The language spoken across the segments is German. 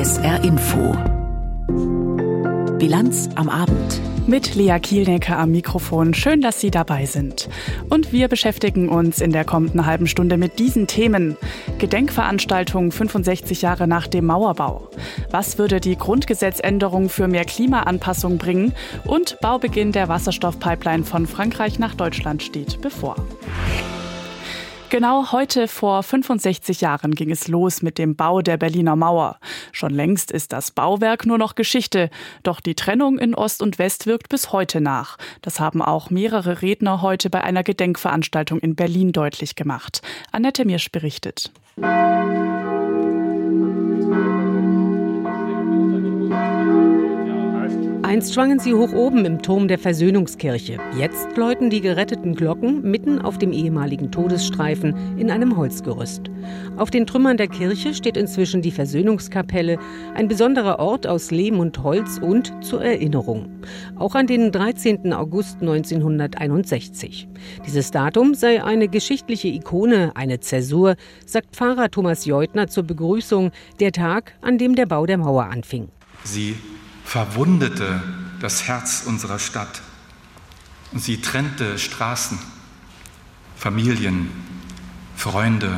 SR Info. Bilanz am Abend. Mit Lea Kielnecker am Mikrofon. Schön, dass Sie dabei sind. Und wir beschäftigen uns in der kommenden halben Stunde mit diesen Themen. Gedenkveranstaltung 65 Jahre nach dem Mauerbau. Was würde die Grundgesetzänderung für mehr Klimaanpassung bringen? Und Baubeginn der Wasserstoffpipeline von Frankreich nach Deutschland steht bevor. Genau heute vor 65 Jahren ging es los mit dem Bau der Berliner Mauer. Schon längst ist das Bauwerk nur noch Geschichte. Doch die Trennung in Ost und West wirkt bis heute nach. Das haben auch mehrere Redner heute bei einer Gedenkveranstaltung in Berlin deutlich gemacht. Annette Mirsch berichtet. Einst schwangen sie hoch oben im Turm der Versöhnungskirche. Jetzt läuten die geretteten Glocken mitten auf dem ehemaligen Todesstreifen in einem Holzgerüst. Auf den Trümmern der Kirche steht inzwischen die Versöhnungskapelle, ein besonderer Ort aus Lehm und Holz und zur Erinnerung. Auch an den 13. August 1961. Dieses Datum sei eine geschichtliche Ikone, eine Zäsur, sagt Pfarrer Thomas Jeutner zur Begrüßung, der Tag, an dem der Bau der Mauer anfing. Sie verwundete das Herz unserer Stadt und sie trennte Straßen, Familien, Freunde,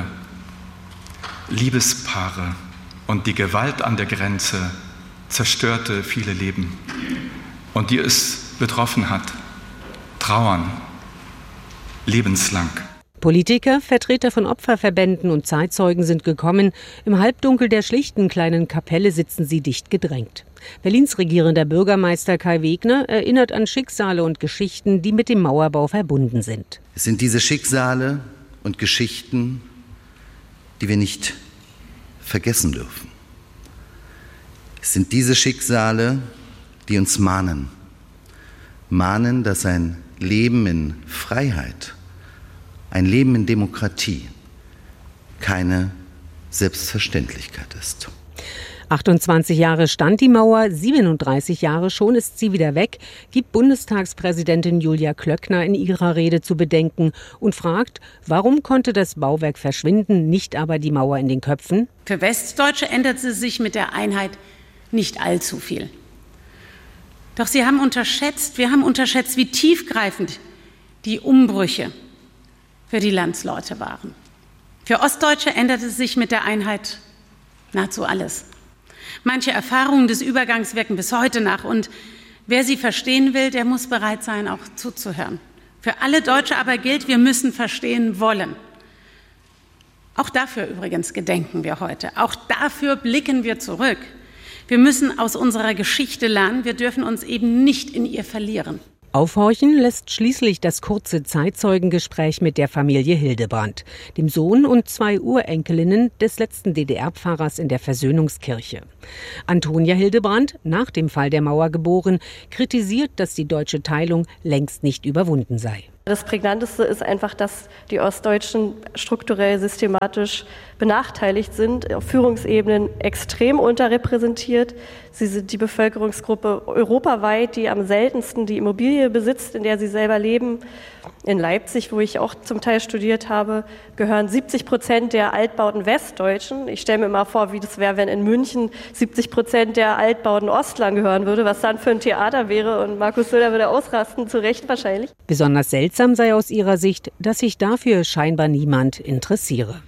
Liebespaare und die Gewalt an der Grenze zerstörte viele Leben. Und die es betroffen hat, trauern lebenslang. Politiker, Vertreter von Opferverbänden und Zeitzeugen sind gekommen. Im Halbdunkel der schlichten kleinen Kapelle sitzen sie dicht gedrängt. Berlins regierender Bürgermeister Kai Wegner erinnert an Schicksale und Geschichten, die mit dem Mauerbau verbunden sind. Es sind diese Schicksale und Geschichten, die wir nicht vergessen dürfen. Es sind diese Schicksale, die uns mahnen, dass ein Leben in Freiheit, ein Leben in Demokratie keine Selbstverständlichkeit ist. 28 Jahre stand die Mauer, 37 Jahre schon ist sie wieder weg, gibt Bundestagspräsidentin Julia Klöckner in ihrer Rede zu bedenken und fragt, warum konnte das Bauwerk verschwinden, nicht aber die Mauer in den Köpfen? Für Westdeutsche änderte sich mit der Einheit nicht allzu viel. Doch wir haben unterschätzt, wie tiefgreifend die Umbrüche für die Landsleute waren. Für Ostdeutsche änderte sich mit der Einheit nahezu alles. Manche Erfahrungen des Übergangs wirken bis heute nach und wer sie verstehen will, der muss bereit sein, auch zuzuhören. Für alle Deutsche aber gilt, wir müssen verstehen wollen. Auch dafür übrigens gedenken wir heute. Auch dafür blicken wir zurück. Wir müssen aus unserer Geschichte lernen. Wir dürfen uns eben nicht in ihr verlieren. Aufhorchen lässt schließlich das kurze Zeitzeugengespräch mit der Familie Hildebrandt, dem Sohn und 2 Urenkelinnen des letzten DDR-Pfarrers in der Versöhnungskirche. Antonia Hildebrandt, nach dem Fall der Mauer geboren, kritisiert, dass die deutsche Teilung längst nicht überwunden sei. Das Prägnanteste ist einfach, dass die Ostdeutschen strukturell systematisch benachteiligt sind, auf Führungsebenen extrem unterrepräsentiert. Sie sind die Bevölkerungsgruppe europaweit, die am seltensten die Immobilie besitzt, in der sie selber leben. In Leipzig, wo ich auch zum Teil studiert habe, gehören 70% der Altbauten Westdeutschen. Ich stelle mir mal vor, wie das wäre, wenn in München 70% der Altbauten Ostlern gehören würde, was dann für ein Theater wäre. Und Markus Söder würde ausrasten, zu Recht wahrscheinlich. Besonders seltsam sei aus ihrer Sicht, dass sich dafür scheinbar niemand interessiere.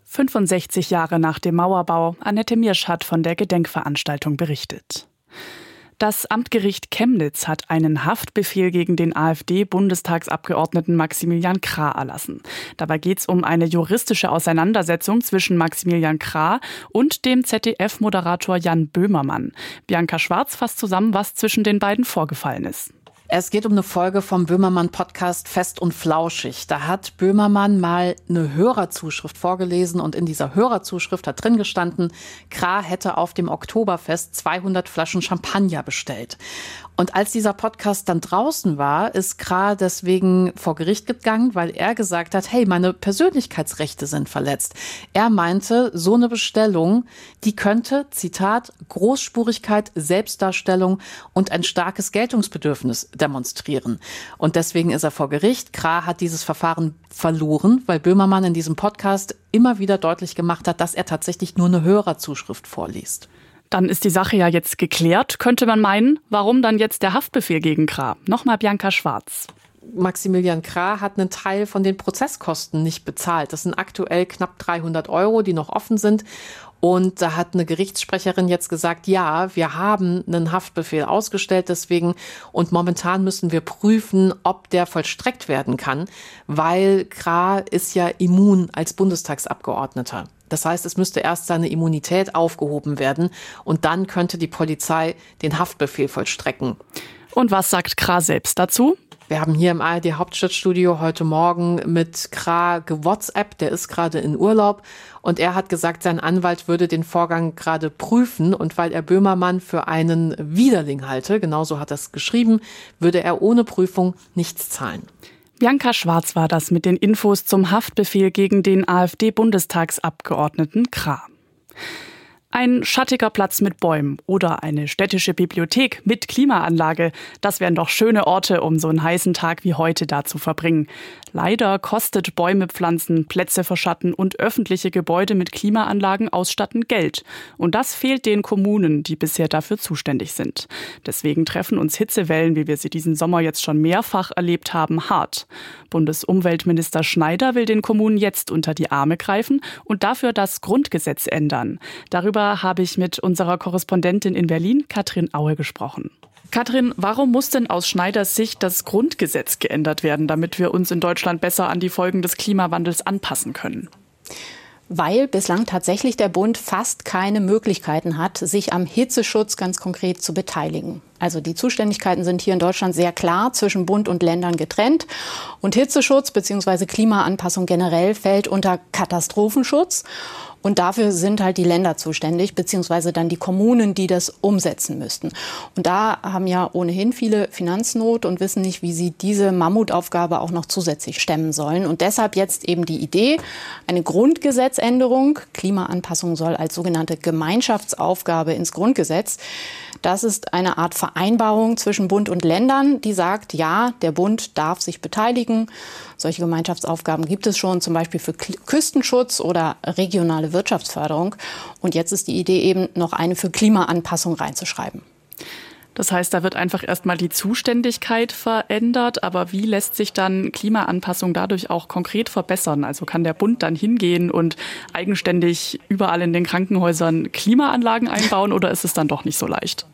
65 Jahre nach dem Mauerbau, Annette Mirsch hat von der Gedenkveranstaltung berichtet. Das Amtsgericht Chemnitz hat einen Haftbefehl gegen den AfD-Bundestagsabgeordneten Maximilian Krah erlassen. Dabei geht es um eine juristische Auseinandersetzung zwischen Maximilian Krah und dem ZDF-Moderator Jan Böhmermann. Bianca Schwarz fasst zusammen, was zwischen den beiden vorgefallen ist. Es geht um eine Folge vom Böhmermann-Podcast Fest und Flauschig. Da hat Böhmermann mal eine Hörerzuschrift vorgelesen und in dieser Hörerzuschrift hat drin gestanden, Krah hätte auf dem Oktoberfest 200 Flaschen Champagner bestellt. Und als dieser Podcast dann draußen war, ist Krah deswegen vor Gericht gegangen, weil er gesagt hat, hey, meine Persönlichkeitsrechte sind verletzt. Er meinte, so eine Bestellung, die könnte, Zitat, Großspurigkeit, Selbstdarstellung und ein starkes Geltungsbedürfnis demonstrieren. Und deswegen ist er vor Gericht. Krah hat dieses Verfahren verloren, weil Böhmermann in diesem Podcast immer wieder deutlich gemacht hat, dass er tatsächlich nur eine Hörerzuschrift vorliest. Dann ist die Sache ja jetzt geklärt, könnte man meinen. Warum dann jetzt der Haftbefehl gegen Krah? Nochmal Bianca Schwarz. Maximilian Krah hat einen Teil von den Prozesskosten nicht bezahlt. Das sind aktuell knapp 300 €, die noch offen sind. Und da hat eine Gerichtssprecherin jetzt gesagt, ja, wir haben einen Haftbefehl ausgestellt deswegen und momentan müssen wir prüfen, ob der vollstreckt werden kann, weil Krah ist ja immun als Bundestagsabgeordneter. Das heißt, es müsste erst seine Immunität aufgehoben werden und dann könnte die Polizei den Haftbefehl vollstrecken. Und was sagt Krah selbst dazu? Wir haben hier im ARD-Hauptstadtstudio heute Morgen mit Krah gewhatsappt, der ist gerade in Urlaub und er hat gesagt, sein Anwalt würde den Vorgang gerade prüfen und weil er Böhmermann für einen Widerling halte, genauso hat er es geschrieben, würde er ohne Prüfung nichts zahlen. Bianca Schwarz war das mit den Infos zum Haftbefehl gegen den AfD-Bundestagsabgeordneten Krah. Ein schattiger Platz mit Bäumen oder eine städtische Bibliothek mit Klimaanlage, das wären doch schöne Orte, um so einen heißen Tag wie heute da zu verbringen. Leider kostet Bäume pflanzen, Plätze verschatten und öffentliche Gebäude mit Klimaanlagen ausstatten Geld. Und das fehlt den Kommunen, die bisher dafür zuständig sind. Deswegen treffen uns Hitzewellen, wie wir sie diesen Sommer jetzt schon mehrfach erlebt haben, hart. Bundesumweltminister Schneider will den Kommunen jetzt unter die Arme greifen und dafür das Grundgesetz ändern. Darüber habe ich mit unserer Korrespondentin in Berlin, Katrin Aue, gesprochen. Katrin, warum muss denn aus Schneiders Sicht das Grundgesetz geändert werden, damit wir uns in Deutschland besser an die Folgen des Klimawandels anpassen können? Weil bislang tatsächlich der Bund fast keine Möglichkeiten hat, sich am Hitzeschutz ganz konkret zu beteiligen. Also die Zuständigkeiten sind hier in Deutschland sehr klar zwischen Bund und Ländern getrennt. Und Hitzeschutz bzw. Klimaanpassung generell fällt unter Katastrophenschutz. Und dafür sind halt die Länder zuständig, beziehungsweise dann die Kommunen, die das umsetzen müssten. Und da haben ja ohnehin viele Finanznot und wissen nicht, wie sie diese Mammutaufgabe auch noch zusätzlich stemmen sollen. Und deshalb jetzt eben die Idee, eine Grundgesetzänderung. Klimaanpassung soll als sogenannte Gemeinschaftsaufgabe ins Grundgesetz. Das ist eine Art Vereinbarung zwischen Bund und Ländern, die sagt, ja, der Bund darf sich beteiligen. Solche Gemeinschaftsaufgaben gibt es schon, zum Beispiel für Küstenschutz oder regionale Wirtschaftsförderung. Und jetzt ist die Idee eben, noch eine für Klimaanpassung reinzuschreiben. Das heißt, da wird einfach erstmal die Zuständigkeit verändert. Aber wie lässt sich dann Klimaanpassung dadurch auch konkret verbessern? Also kann der Bund dann hingehen und eigenständig überall in den Krankenhäusern Klimaanlagen einbauen oder ist es dann doch nicht so leicht?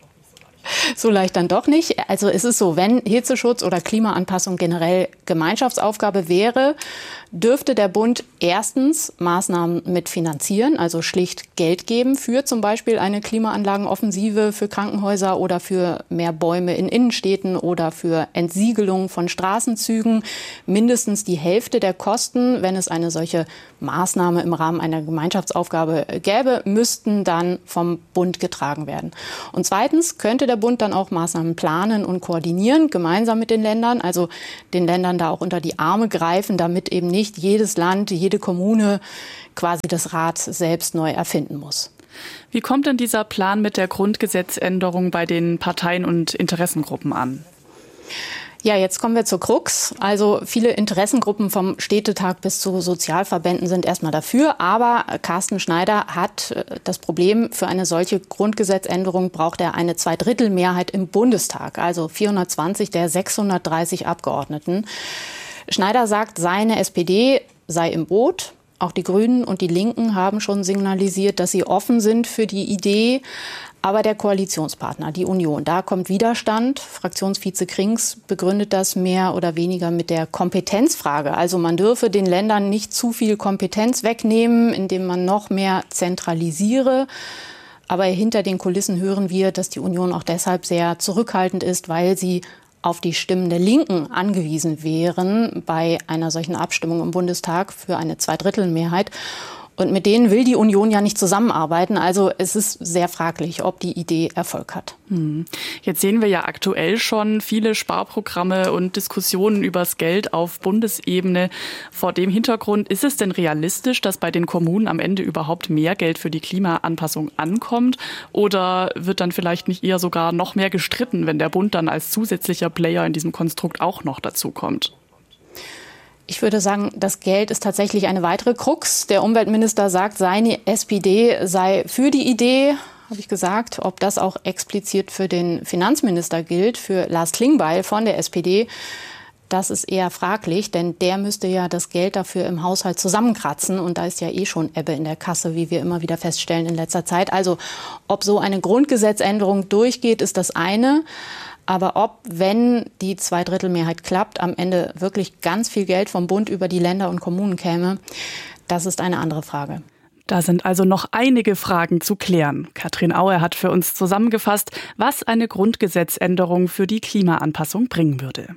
So leicht dann doch nicht. Also es ist so, wenn Hitzeschutz oder Klimaanpassung generell Gemeinschaftsaufgabe wäre, dürfte der Bund erstens Maßnahmen mitfinanzieren, also schlicht Geld geben für zum Beispiel eine Klimaanlagenoffensive für Krankenhäuser oder für mehr Bäume in Innenstädten oder für Entsiegelung von Straßenzügen. Mindestens die Hälfte der Kosten, wenn es eine solche Maßnahme im Rahmen einer Gemeinschaftsaufgabe gäbe, müssten dann vom Bund getragen werden. Und zweitens könnte der Bund dann auch Maßnahmen planen und koordinieren, gemeinsam mit den Ländern, also den Ländern da auch unter die Arme greifen, damit eben nicht jedes Land, jede Kommune quasi das Rad selbst neu erfinden muss. Wie kommt denn dieser Plan mit der Grundgesetzänderung bei den Parteien und Interessengruppen an? Ja, jetzt kommen wir zur Krux. Also viele Interessengruppen vom Städtetag bis zu Sozialverbänden sind erstmal dafür. Aber Carsten Schneider hat das Problem, für eine solche Grundgesetzänderung braucht er eine Zweidrittelmehrheit im Bundestag, also 420 der 630 Abgeordneten. Schneider sagt, seine SPD sei im Boot. Auch die Grünen und die Linken haben schon signalisiert, dass sie offen sind für die Idee. Aber der Koalitionspartner, die Union, da kommt Widerstand. Fraktionsvize Krings begründet das mehr oder weniger mit der Kompetenzfrage. Also man dürfe den Ländern nicht zu viel Kompetenz wegnehmen, indem man noch mehr zentralisiere. Aber hinter den Kulissen hören wir, dass die Union auch deshalb sehr zurückhaltend ist, weil sie auf die Stimmen der Linken angewiesen wären bei einer solchen Abstimmung im Bundestag für eine Zweidrittelmehrheit. Und mit denen will die Union ja nicht zusammenarbeiten. Also es ist sehr fraglich, ob die Idee Erfolg hat. Jetzt sehen wir ja aktuell schon viele Sparprogramme und Diskussionen über das Geld auf Bundesebene. Vor dem Hintergrund, ist es denn realistisch, dass bei den Kommunen am Ende überhaupt mehr Geld für die Klimaanpassung ankommt? Oder wird dann vielleicht nicht eher sogar noch mehr gestritten, wenn der Bund dann als zusätzlicher Player in diesem Konstrukt auch noch dazukommt? Ich würde sagen, das Geld ist tatsächlich eine weitere Krux. Der Umweltminister sagt, seine SPD sei für die Idee, habe ich gesagt. Ob das auch explizit für den Finanzminister gilt, für Lars Klingbeil von der SPD, das ist eher fraglich, denn der müsste ja das Geld dafür im Haushalt zusammenkratzen. Und da ist ja eh schon Ebbe in der Kasse, wie wir immer wieder feststellen in letzter Zeit. Also ob so eine Grundgesetzänderung durchgeht, ist das eine. Aber ob, wenn die Zweidrittelmehrheit klappt, am Ende wirklich ganz viel Geld vom Bund über die Länder und Kommunen käme, das ist eine andere Frage. Da sind also noch einige Fragen zu klären. Katrin Aue hat für uns zusammengefasst, was eine Grundgesetzänderung für die Klimaanpassung bringen würde.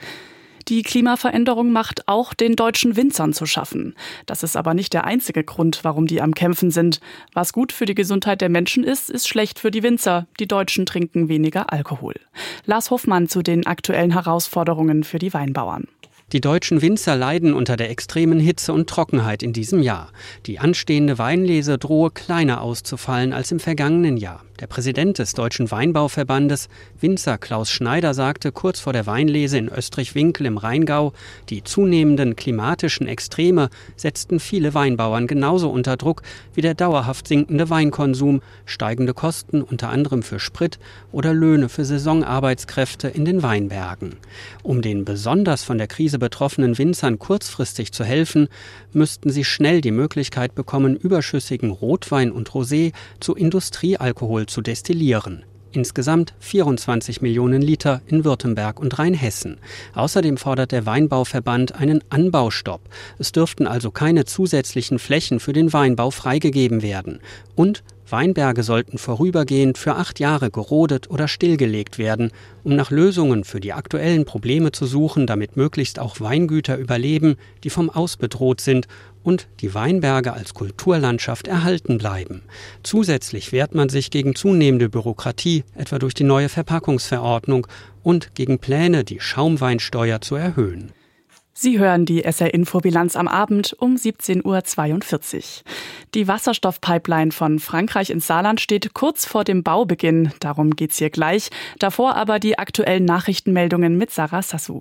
Die Klimaveränderung macht auch den deutschen Winzern zu schaffen. Das ist aber nicht der einzige Grund, warum die am Kämpfen sind. Was gut für die Gesundheit der Menschen ist, ist schlecht für die Winzer. Die Deutschen trinken weniger Alkohol. Lars Hofmann zu den aktuellen Herausforderungen für die Weinbauern. Die deutschen Winzer leiden unter der extremen Hitze und Trockenheit in diesem Jahr. Die anstehende Weinlese drohe kleiner auszufallen als im vergangenen Jahr. Der Präsident des Deutschen Weinbauverbandes, Winzer Klaus Schneider, sagte kurz vor der Weinlese in Österreich-Winkel im Rheingau, die zunehmenden klimatischen Extreme setzten viele Weinbauern genauso unter Druck wie der dauerhaft sinkende Weinkonsum, steigende Kosten unter anderem für Sprit oder Löhne für Saisonarbeitskräfte in den Weinbergen. Um den besonders von der Krise betroffenen Winzern kurzfristig zu helfen, müssten sie schnell die Möglichkeit bekommen, überschüssigen Rotwein und Rosé zu Industriealkohol zu destillieren. Insgesamt 24 Millionen Liter in Württemberg und Rheinhessen. Außerdem fordert der Weinbauverband einen Anbaustopp. Es dürften also keine zusätzlichen Flächen für den Weinbau freigegeben werden. Und Weinberge sollten vorübergehend für 8 Jahre gerodet oder stillgelegt werden, um nach Lösungen für die aktuellen Probleme zu suchen, damit möglichst auch Weingüter überleben, die vom Aus bedroht sind und die Weinberge als Kulturlandschaft erhalten bleiben. Zusätzlich wehrt man sich gegen zunehmende Bürokratie, etwa durch die neue Verpackungsverordnung und gegen Pläne, die Schaumweinsteuer zu erhöhen. Sie hören die SR-Info-Bilanz am Abend um 17:42 Uhr. Die Wasserstoffpipeline von Frankreich ins Saarland steht kurz vor dem Baubeginn. Darum geht's hier gleich. Davor aber die aktuellen Nachrichtenmeldungen mit Sarah Sassou.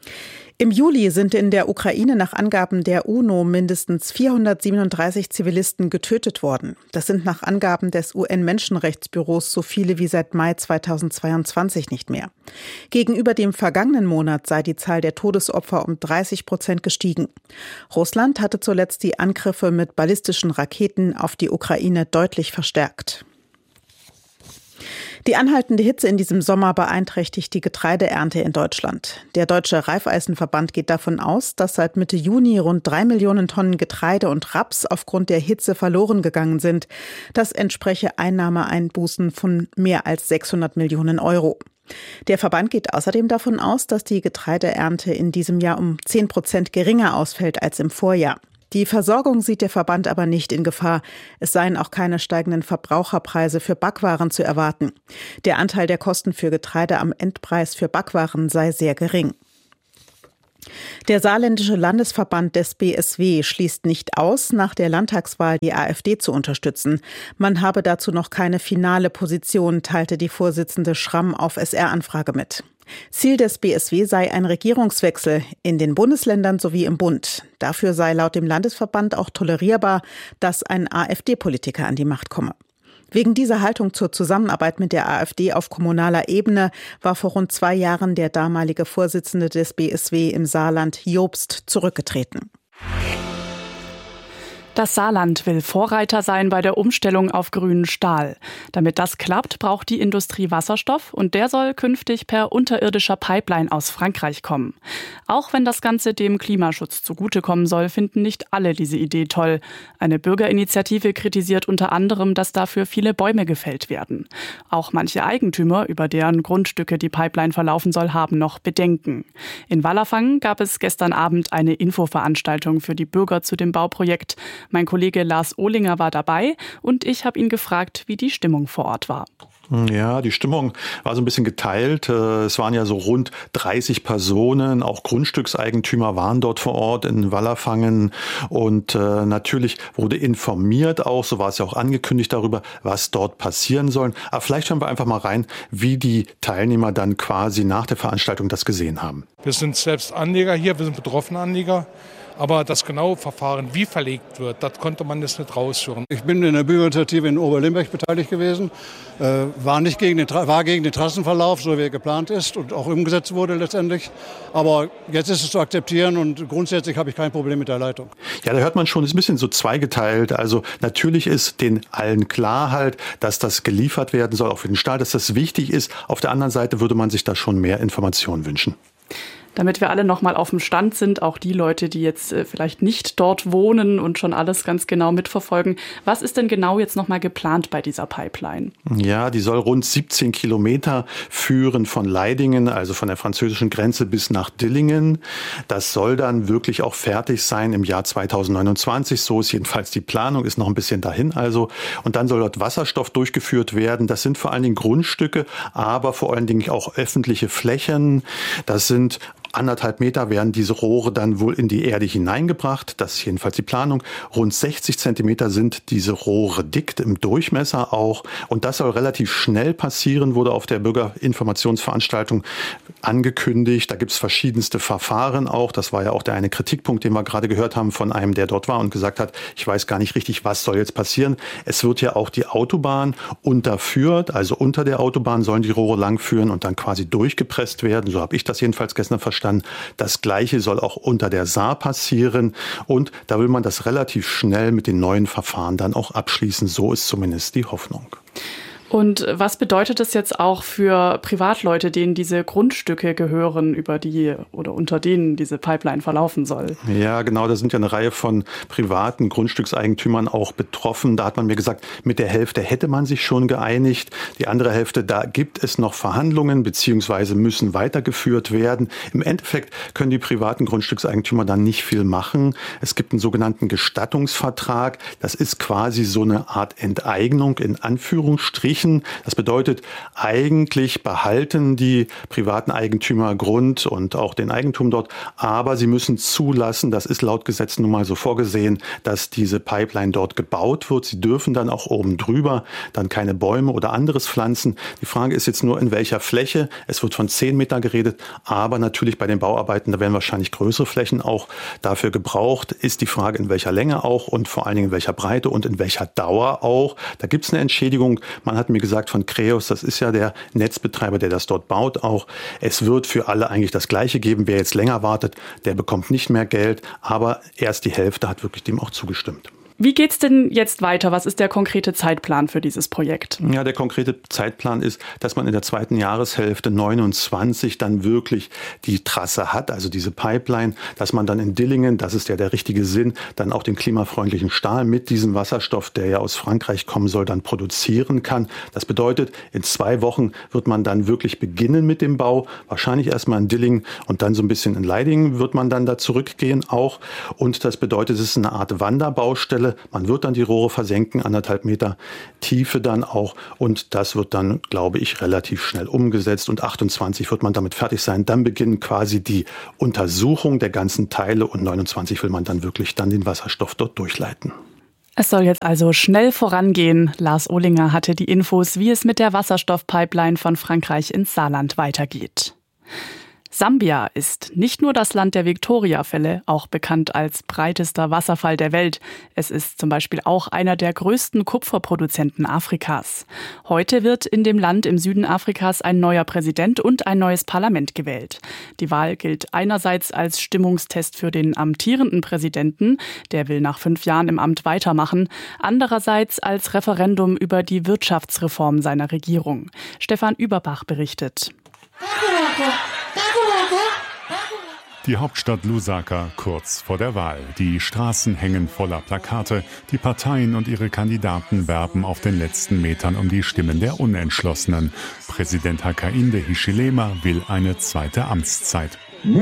Im Juli sind in der Ukraine nach Angaben der UNO mindestens 437 Zivilisten getötet worden. Das sind nach Angaben des UN-Menschenrechtsbüros so viele wie seit Mai 2022 nicht mehr. Gegenüber dem vergangenen Monat sei die Zahl der Todesopfer um 30% gestiegen. Russland hatte zuletzt die Angriffe mit ballistischen Raketen auf die Ukraine deutlich verstärkt. Die anhaltende Hitze in diesem Sommer beeinträchtigt die Getreideernte in Deutschland. Der Deutsche Reifeisenverband geht davon aus, dass seit Mitte Juni rund 3 Millionen Tonnen Getreide und Raps aufgrund der Hitze verloren gegangen sind. Das entspreche Einnahmeeinbußen von mehr als 600 Millionen Euro. Der Verband geht außerdem davon aus, dass die Getreideernte in diesem Jahr um 10% geringer ausfällt als im Vorjahr. Die Versorgung sieht der Verband aber nicht in Gefahr. Es seien auch keine steigenden Verbraucherpreise für Backwaren zu erwarten. Der Anteil der Kosten für Getreide am Endpreis für Backwaren sei sehr gering. Der saarländische Landesverband des BSW schließt nicht aus, nach der Landtagswahl die AfD zu unterstützen. Man habe dazu noch keine finale Position, teilte die Vorsitzende Schramm auf SR-Anfrage mit. Ziel des BSW sei ein Regierungswechsel in den Bundesländern sowie im Bund. Dafür sei laut dem Landesverband auch tolerierbar, dass ein AfD-Politiker an die Macht komme. Wegen dieser Haltung zur Zusammenarbeit mit der AfD auf kommunaler Ebene war vor rund 2 Jahren der damalige Vorsitzende des BSW im Saarland, Jobst, zurückgetreten. Das Saarland will Vorreiter sein bei der Umstellung auf grünen Stahl. Damit das klappt, braucht die Industrie Wasserstoff und der soll künftig per unterirdischer Pipeline aus Frankreich kommen. Auch wenn das Ganze dem Klimaschutz zugutekommen soll, finden nicht alle diese Idee toll. Eine Bürgerinitiative kritisiert unter anderem, dass dafür viele Bäume gefällt werden. Auch manche Eigentümer, über deren Grundstücke die Pipeline verlaufen soll, haben noch Bedenken. In Wallerfangen gab es gestern Abend eine Infoveranstaltung für die Bürger zu dem Bauprojekt. Mein Kollege Lars Ohlinger war dabei und ich habe ihn gefragt, wie die Stimmung vor Ort war. Ja, die Stimmung war so ein bisschen geteilt. Es waren ja so rund 30 Personen, auch Grundstückseigentümer waren dort vor Ort in Wallerfangen. Und natürlich wurde informiert auch, so war es ja auch angekündigt darüber, was dort passieren soll. Aber vielleicht hören wir einfach mal rein, wie die Teilnehmer dann quasi nach der Veranstaltung das gesehen haben. Wir sind selbst Anleger hier, wir sind betroffene Anleger. Aber das genaue Verfahren, wie verlegt wird, das konnte man jetzt nicht rausführen. Ich bin in der Bürgerinitiative in Oberlimberg beteiligt gewesen, war gegen den Trassenverlauf, so wie er geplant ist und auch umgesetzt wurde letztendlich. Aber jetzt ist es zu akzeptieren und grundsätzlich habe ich kein Problem mit der Leitung. Ja, da hört man schon, es ist ein bisschen so zweigeteilt. Also natürlich ist den allen klar halt, dass das geliefert werden soll, auch für den Staat, dass das wichtig ist. Auf der anderen Seite würde man sich da schon mehr Informationen wünschen. Damit wir alle noch mal auf dem Stand sind, auch die Leute, die jetzt vielleicht nicht dort wohnen und schon alles ganz genau mitverfolgen. Was ist denn genau jetzt noch mal geplant bei dieser Pipeline? Ja, die soll rund 17 Kilometer führen von Leidingen, also von der französischen Grenze bis nach Dillingen. Das soll dann wirklich auch fertig sein im Jahr 2029. So ist jedenfalls die Planung, ist noch ein bisschen dahin also. Und dann soll dort Wasserstoff durchgeführt werden. Das sind vor allen Dingen Grundstücke, aber vor allen Dingen auch öffentliche Flächen. Das sind 1,5 Meter werden diese Rohre dann wohl in die Erde hineingebracht. Das ist jedenfalls die Planung. Rund 60 Zentimeter sind diese Rohre dick im Durchmesser auch. Und das soll relativ schnell passieren, wurde auf der Bürgerinformationsveranstaltung angekündigt. Da gibt es verschiedenste Verfahren auch. Das war ja auch der eine Kritikpunkt, den wir gerade gehört haben von einem, der dort war und gesagt hat, ich weiß gar nicht richtig, was soll jetzt passieren. Es wird ja auch die Autobahn unterführt. Also unter der Autobahn sollen die Rohre langführen und dann quasi durchgepresst werden. So habe ich das jedenfalls gestern verstanden. Das Gleiche soll auch unter der Saar passieren und da will man das relativ schnell mit den neuen Verfahren dann auch abschließen. So ist zumindest die Hoffnung. Und was bedeutet das jetzt auch für Privatleute, denen diese Grundstücke gehören, über die oder unter denen diese Pipeline verlaufen soll? Ja, genau, da sind ja eine Reihe von privaten Grundstückseigentümern auch betroffen. Da hat man mir gesagt, mit der Hälfte hätte man sich schon geeinigt. Die andere Hälfte, da gibt es noch Verhandlungen beziehungsweise müssen weitergeführt werden. Im Endeffekt können die privaten Grundstückseigentümer dann nicht viel machen. Es gibt einen sogenannten Gestattungsvertrag. Das ist quasi so eine Art Enteignung in Anführungsstrichen. Das bedeutet, eigentlich behalten die privaten Eigentümer Grund und auch den Eigentum dort, aber sie müssen zulassen, das ist laut Gesetz nun mal so vorgesehen, dass diese Pipeline dort gebaut wird. Sie dürfen dann auch oben drüber dann keine Bäume oder anderes pflanzen. Die Frage ist jetzt nur, in welcher Fläche. Es wird von 10 Meter geredet, aber natürlich bei den Bauarbeiten, da werden wahrscheinlich größere Flächen auch dafür gebraucht. Ist die Frage, in welcher Länge auch und vor allen Dingen in welcher Breite und in welcher Dauer auch. Da gibt es eine Entschädigung. Man hat mir gesagt von Creus, das ist ja der Netzbetreiber, der das dort baut auch. Es wird für alle eigentlich das Gleiche geben. Wer jetzt länger wartet, der bekommt nicht mehr Geld. Aber erst die Hälfte hat wirklich dem auch zugestimmt. Wie geht's denn jetzt weiter? Was ist der konkrete Zeitplan für dieses Projekt? Ja, der konkrete Zeitplan ist, dass man in der zweiten Jahreshälfte 29 dann wirklich die Trasse hat, also diese Pipeline, dass man dann in Dillingen, das ist ja der richtige Sinn, dann auch den klimafreundlichen Stahl mit diesem Wasserstoff, der ja aus Frankreich kommen soll, dann produzieren kann. Das bedeutet, in 2 Wochen wird man dann wirklich beginnen mit dem Bau. Wahrscheinlich erstmal in Dillingen und dann so ein bisschen in Leidingen wird man dann da zurückgehen auch. Und das bedeutet, es ist eine Art Wanderbaustelle. Man wird dann die Rohre versenken, 1,5 Meter Tiefe dann auch. Und das wird dann, glaube ich, relativ schnell umgesetzt. Und 28 wird man damit fertig sein. Dann beginnt quasi die Untersuchung der ganzen Teile. Und 29 will man dann wirklich dann den Wasserstoff dort durchleiten. Es soll jetzt also schnell vorangehen. Lars Ohlinger hatte die Infos, wie es mit der Wasserstoffpipeline von Frankreich ins Saarland weitergeht. Sambia ist nicht nur das Land der Victoria-Fälle, auch bekannt als breitester Wasserfall der Welt. Es ist zum Beispiel auch einer der größten Kupferproduzenten Afrikas. Heute wird in dem Land im Süden Afrikas ein neuer Präsident und ein neues Parlament gewählt. Die Wahl gilt einerseits als Stimmungstest für den amtierenden Präsidenten, der will nach 5 Jahren im Amt weitermachen, andererseits als Referendum über die Wirtschaftsreform seiner Regierung. Stefan Überbach berichtet. Die Hauptstadt Lusaka kurz vor der Wahl. Die Straßen hängen voller Plakate. Die Parteien und ihre Kandidaten werben auf den letzten Metern um die Stimmen der Unentschlossenen. Präsident Hakainde Hichilema will eine zweite Amtszeit.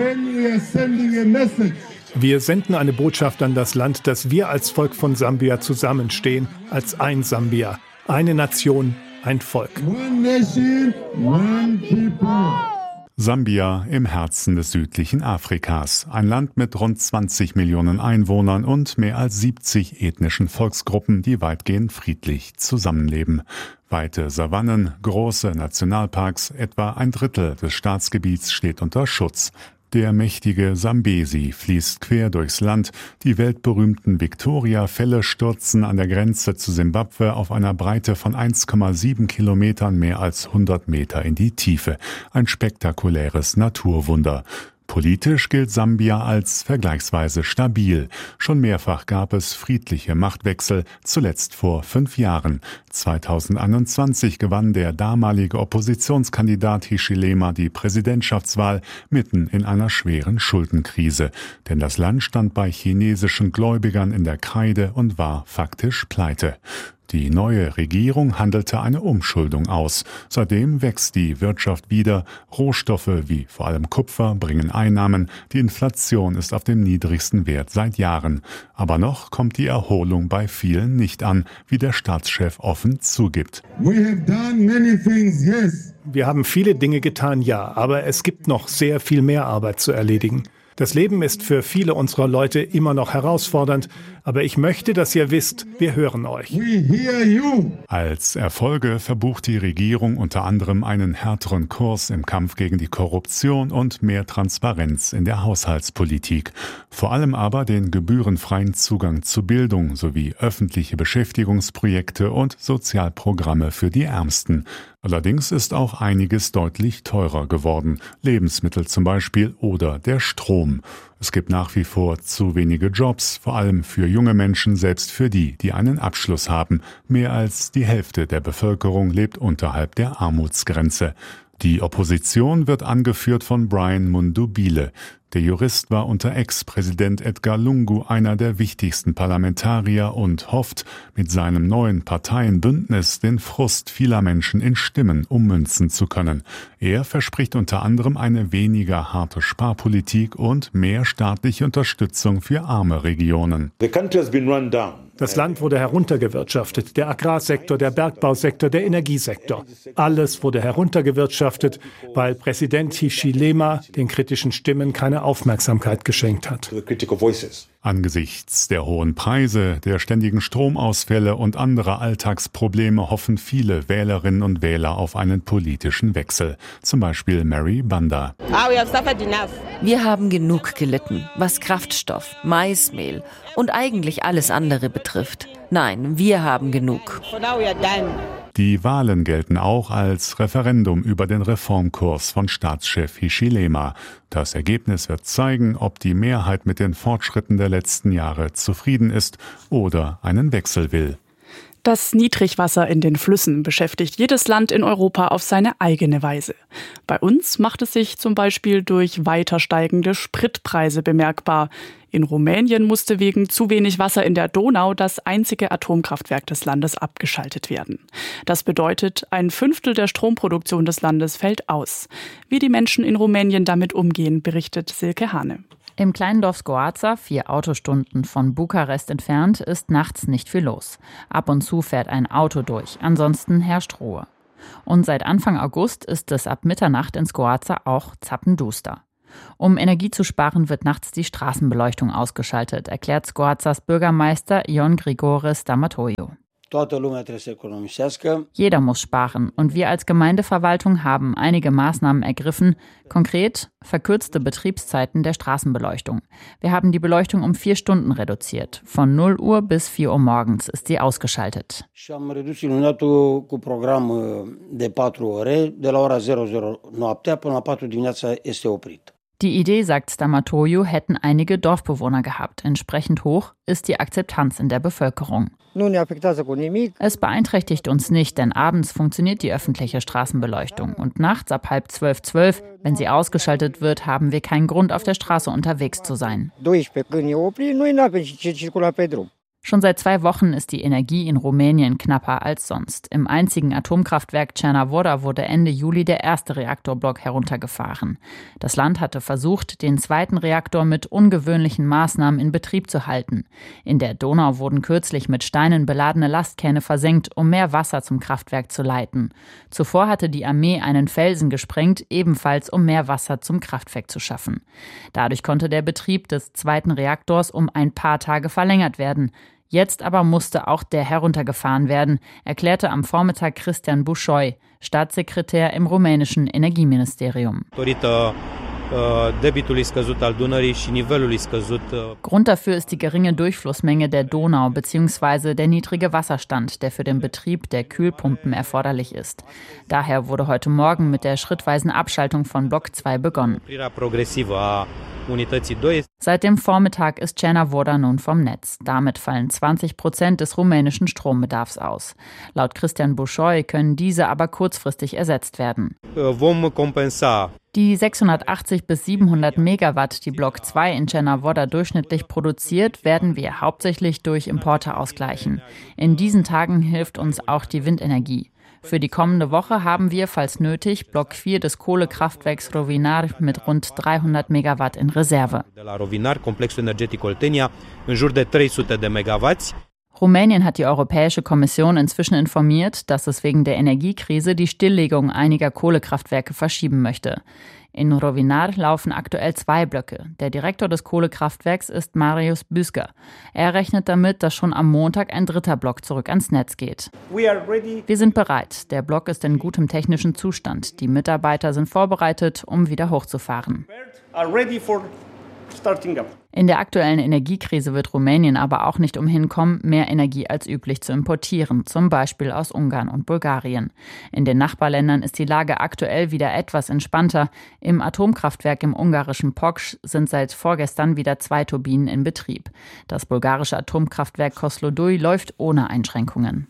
Wir senden eine Botschaft an das Land, dass wir als Volk von Sambia zusammenstehen, als ein Sambia, eine Nation, ein Volk. One nation, one people. Sambia im Herzen des südlichen Afrikas. Ein Land mit rund 20 Millionen Einwohnern und mehr als 70 ethnischen Volksgruppen, die weitgehend friedlich zusammenleben. Weite Savannen, große Nationalparks, etwa 1/3 des Staatsgebiets steht unter Schutz. Der mächtige Sambesi fließt quer durchs Land. Die weltberühmten Victoria-Fälle stürzen an der Grenze zu Simbabwe auf einer Breite von 1,7 Kilometern mehr als 100 Meter in die Tiefe. Ein spektakuläres Naturwunder. Politisch gilt Sambia als vergleichsweise stabil. Schon mehrfach gab es friedliche Machtwechsel, zuletzt vor 5 Jahren. 2021 gewann der damalige Oppositionskandidat Hichilema die Präsidentschaftswahl mitten in einer schweren Schuldenkrise. Denn das Land stand bei chinesischen Gläubigern in der Kreide und war faktisch pleite. Die neue Regierung handelte eine Umschuldung aus. Seitdem wächst die Wirtschaft wieder. Rohstoffe wie vor allem Kupfer bringen Einnahmen. Die Inflation ist auf dem niedrigsten Wert seit Jahren. Aber noch kommt die Erholung bei vielen nicht an, wie der Staatschef offen zugibt. Wir haben viele Dinge getan, ja, aber es gibt noch sehr viel mehr Arbeit zu erledigen. Das Leben ist für viele unserer Leute immer noch herausfordernd, aber ich möchte, dass ihr wisst, wir hören euch. Als Erfolge verbucht die Regierung unter anderem einen härteren Kurs im Kampf gegen die Korruption und mehr Transparenz in der Haushaltspolitik. Vor allem aber den gebührenfreien Zugang zu Bildung sowie öffentliche Beschäftigungsprojekte und Sozialprogramme für die Ärmsten. Allerdings ist auch einiges deutlich teurer geworden. Lebensmittel zum Beispiel oder der Strom. Es gibt nach wie vor zu wenige Jobs, vor allem für junge Menschen, selbst für die, die einen Abschluss haben. Mehr als die Hälfte der Bevölkerung lebt unterhalb der Armutsgrenze. Die Opposition wird angeführt von Brian Mundubile. Der Jurist war unter Ex-Präsident Edgar Lungu einer der wichtigsten Parlamentarier und hofft, mit seinem neuen Parteienbündnis den Frust vieler Menschen in Stimmen ummünzen zu können. Er verspricht unter anderem eine weniger harte Sparpolitik und mehr staatliche Unterstützung für arme Regionen. The country has been run down. Das Land wurde heruntergewirtschaftet, der Agrarsektor, der Bergbausektor, der Energiesektor. Alles wurde heruntergewirtschaftet, weil Präsident Hichilema den kritischen Stimmen keine Aufmerksamkeit geschenkt hat. Angesichts der hohen Preise, der ständigen Stromausfälle und anderer Alltagsprobleme hoffen viele Wählerinnen und Wähler auf einen politischen Wechsel. Zum Beispiel Mary Banda. Wir haben genug gelitten, was Kraftstoff, Maismehl und eigentlich alles andere betrifft. Nein, wir haben genug. Die Wahlen gelten auch als Referendum über den Reformkurs von Staatschef Hichilema. Das Ergebnis wird zeigen, ob die Mehrheit mit den Fortschritten der letzten Jahre zufrieden ist oder einen Wechsel will. Das Niedrigwasser in den Flüssen beschäftigt jedes Land in Europa auf seine eigene Weise. Bei uns macht es sich zum Beispiel durch weiter steigende Spritpreise bemerkbar. In Rumänien musste wegen zu wenig Wasser in der Donau das einzige Atomkraftwerk des Landes abgeschaltet werden. Das bedeutet, 1/5 der Stromproduktion des Landes fällt aus. Wie die Menschen in Rumänien damit umgehen, berichtet Silke Hane. Im kleinen Dorf Scoața, 4 Autostunden von Bukarest entfernt, ist nachts nicht viel los. Ab und zu fährt ein Auto durch, ansonsten herrscht Ruhe. Und seit Anfang August ist es ab Mitternacht in Scoața auch zappenduster. Um Energie zu sparen, wird nachts die Straßenbeleuchtung ausgeschaltet, erklärt Scoațas Bürgermeister Ion Grigore Stamatoiu. Jeder muss sparen und wir als Gemeindeverwaltung haben einige Maßnahmen ergriffen, konkret verkürzte Betriebszeiten der Straßenbeleuchtung. Wir haben die Beleuchtung um 4 Stunden reduziert. Von 0 Uhr bis 4 Uhr morgens ist sie ausgeschaltet. Die Idee, sagt Stamatoiu, hätten einige Dorfbewohner gehabt. Entsprechend hoch ist die Akzeptanz in der Bevölkerung. Es beeinträchtigt uns nicht, denn abends funktioniert die öffentliche Straßenbeleuchtung. Und nachts ab 11:30, wenn sie ausgeschaltet wird, haben wir keinen Grund, auf der Straße unterwegs zu sein. Schon seit 2 Wochen ist die Energie in Rumänien knapper als sonst. Im einzigen Atomkraftwerk Cernavoda wurde Ende Juli der erste Reaktorblock heruntergefahren. Das Land hatte versucht, den zweiten Reaktor mit ungewöhnlichen Maßnahmen in Betrieb zu halten. In der Donau wurden kürzlich mit Steinen beladene Lastkähne versenkt, um mehr Wasser zum Kraftwerk zu leiten. Zuvor hatte die Armee einen Felsen gesprengt, ebenfalls um mehr Wasser zum Kraftwerk zu schaffen. Dadurch konnte der Betrieb des zweiten Reaktors um ein paar Tage verlängert werden. Jetzt aber musste auch der heruntergefahren werden, erklärte am Vormittag Cristian Bușoi, Staatssekretär im rumänischen Energieministerium. Grund dafür ist die geringe Durchflussmenge der Donau bzw. der niedrige Wasserstand, der für den Betrieb der Kühlpumpen erforderlich ist. Daher wurde heute Morgen mit der schrittweisen Abschaltung von Block 2 begonnen. Seit dem Vormittag ist Cernavodă nun vom Netz. Damit fallen 20% des rumänischen Strombedarfs aus. Laut Cristian Bușoi können diese aber kurzfristig ersetzt werden. Die 680 bis 700 Megawatt, die Block 2 in Cernavodă durchschnittlich produziert, werden wir hauptsächlich durch Importe ausgleichen. In diesen Tagen hilft uns auch die Windenergie. Für die kommende Woche haben wir, falls nötig, Block 4 des Kohlekraftwerks Rovinar mit rund 300 Megawatt in Reserve. Rumänien hat die Europäische Kommission inzwischen informiert, dass es wegen der Energiekrise die Stilllegung einiger Kohlekraftwerke verschieben möchte. In Rovinar laufen aktuell 2 Blöcke. Der Direktor des Kohlekraftwerks ist Marius Büsker. Er rechnet damit, dass schon am Montag ein 3. Block zurück ans Netz geht. Wir sind bereit. Der Block ist in gutem technischen Zustand. Die Mitarbeiter sind vorbereitet, um wieder hochzufahren. In der aktuellen Energiekrise wird Rumänien aber auch nicht umhin kommen, mehr Energie als üblich zu importieren, zum Beispiel aus Ungarn und Bulgarien. In den Nachbarländern ist die Lage aktuell wieder etwas entspannter. Im Atomkraftwerk im ungarischen Poksh sind seit vorgestern wieder 2 Turbinen in Betrieb. Das bulgarische Atomkraftwerk Kozloduy läuft ohne Einschränkungen.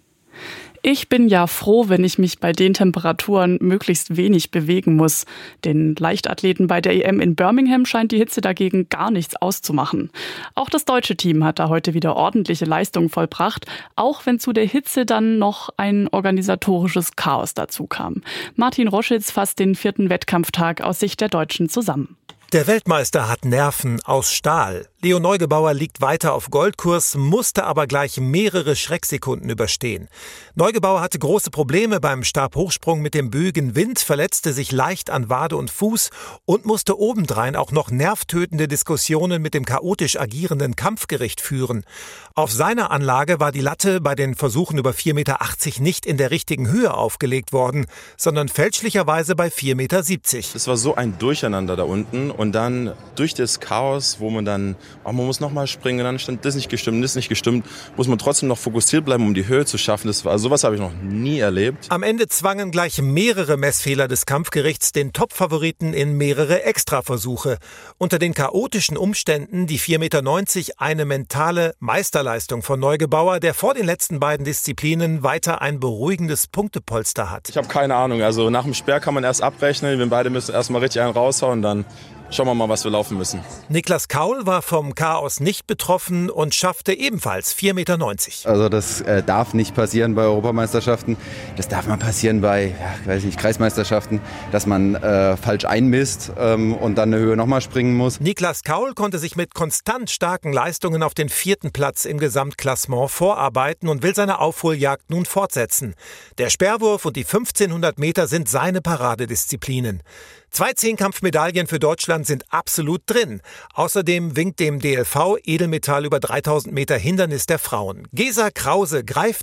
Ich bin ja froh, wenn ich mich bei den Temperaturen möglichst wenig bewegen muss. Den Leichtathleten bei der EM in Birmingham scheint die Hitze dagegen gar nichts auszumachen. Auch das deutsche Team hat da heute wieder ordentliche Leistungen vollbracht, auch wenn zu der Hitze dann noch ein organisatorisches Chaos dazu kam. Martin Roschitz fasst den 4. Wettkampftag aus Sicht der Deutschen zusammen. Der Weltmeister hat Nerven aus Stahl. Leo Neugebauer liegt weiter auf Goldkurs, musste aber gleich mehrere Schrecksekunden überstehen. Neugebauer hatte große Probleme beim Stabhochsprung mit dem böigen Wind, verletzte sich leicht an Wade und Fuß und musste obendrein auch noch nervtötende Diskussionen mit dem chaotisch agierenden Kampfgericht führen. Auf seiner Anlage war die Latte bei den Versuchen über 4,80 Meter nicht in der richtigen Höhe aufgelegt worden, sondern fälschlicherweise bei 4,70 Meter. Es war so ein Durcheinander da unten und dann durch das Chaos, wo man dann man muss nochmal springen, dann stand das nicht gestimmt, muss man trotzdem noch fokussiert bleiben, um die Höhe zu schaffen. Sowas habe ich noch nie erlebt. Am Ende zwangen gleich mehrere Messfehler des Kampfgerichts den Top-Favoriten in mehrere Extraversuche. Unter den chaotischen Umständen die 4,90 Meter eine mentale Meisterleistung von Neugebauer, der vor den letzten beiden Disziplinen weiter ein beruhigendes Punktepolster hat. Ich habe keine Ahnung, also nach dem Sperr kann man erst abrechnen, wir beide müssen erstmal richtig einen raushauen, dann schauen wir mal, was wir laufen müssen. Niklas Kaul war vom Chaos nicht betroffen und schaffte ebenfalls 4,90 Meter. Also das darf nicht passieren bei Europameisterschaften. Das darf mal passieren bei Kreismeisterschaften, dass man falsch einmisst und dann eine Höhe nochmal springen muss. Niklas Kaul konnte sich mit konstant starken Leistungen auf den 4. Platz im Gesamtklassement vorarbeiten und will seine Aufholjagd nun fortsetzen. Der Speerwurf und die 1500 Meter sind seine Paradedisziplinen. 2 Zehnkampfmedaillen für Deutschland sind absolut drin. Außerdem winkt dem DLV Edelmetall über 3000 Meter Hindernis der Frauen. Gesa Krause greift